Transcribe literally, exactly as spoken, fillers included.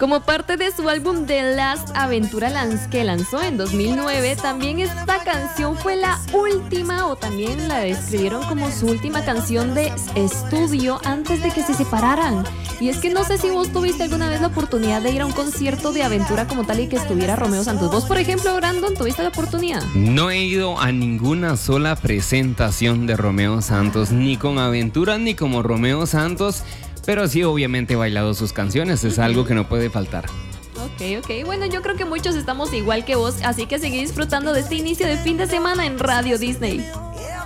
Como parte de su álbum The Last Aventura Lance, que lanzó en dos mil nueve, también esta canción fue la última, o también la describieron como su última canción de estudio antes de que se separaran. Y es que no sé si vos tuviste alguna vez la oportunidad de ir a un concierto de aventura como tal y que estuviera Romeo Santos. Vos, por ejemplo, Brandon, ¿tuviste la oportunidad? No he ido a ninguna sola presentación de Romeo Santos, ni con aventura ni como Romeo Santos, pero sí obviamente he bailado sus canciones, es algo que no puede faltar. Ok, ok, bueno, yo creo que muchos estamos igual que vos, así que seguí disfrutando de este inicio de fin de semana en Radio Disney.